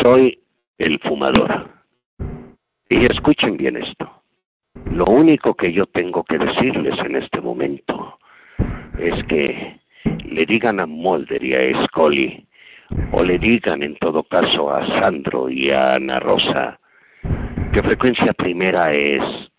Soy el fumador. Y escuchen bien esto. Lo único que yo tengo que decirles en este momento es que le digan a Mulder y a Scully, o le digan en todo caso a Sandro y a Ana Rosa, que Frecuencia Primera es